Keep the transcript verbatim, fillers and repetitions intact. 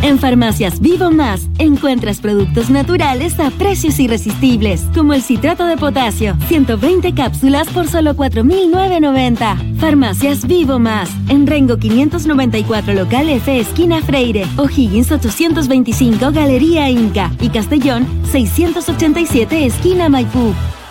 En Farmacias Vivo Más encuentras productos naturales a precios irresistibles, como el citrato de potasio, ciento veinte cápsulas por solo cuatro mil novecientos noventa. Farmacias Vivo Más, en Rengo quinientos noventa y cuatro local F, esquina Freire, O'Higgins ochocientos veinticinco, Galería Inca, y Castellón seiscientos ochenta y siete, esquina Maipú.